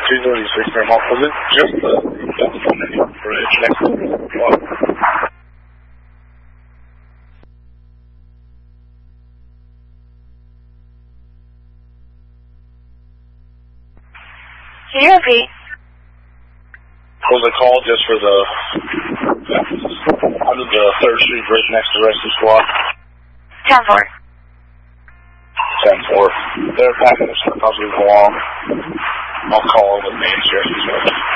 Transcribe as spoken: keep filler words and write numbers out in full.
two thirty-six there, Mark. Was it just the, just the bridge next to the water? Can you repeat? Was the call just for the, under the third Street Bridge next to Rescue Squad? ten four. ten four. They're packing this stuff as we go along. I'll call over the main sheriff as well.